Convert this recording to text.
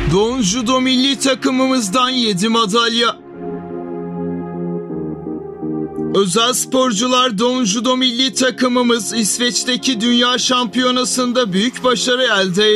Don Judo milli takımımızdan 7 madalya. Özel sporcular Don Judo milli takımımız İsveç'teki dünya şampiyonasında büyük başarı elde etti.